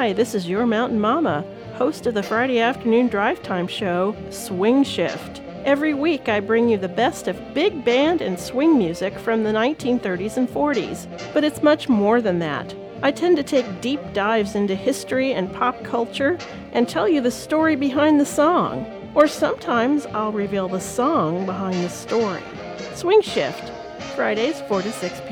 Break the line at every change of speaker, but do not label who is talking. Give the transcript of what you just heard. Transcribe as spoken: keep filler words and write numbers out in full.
Hi, this is your Mountain Mama, host of the Friday afternoon drive time show, Swing Shift. Every week I bring you the best of big band and swing music from the nineteen thirties and forties. But it's much more than that. I tend to take deep dives into history and pop culture and tell you the story behind the song. Or sometimes I'll reveal the song behind the story. Swing Shift, Fridays four to six p.m.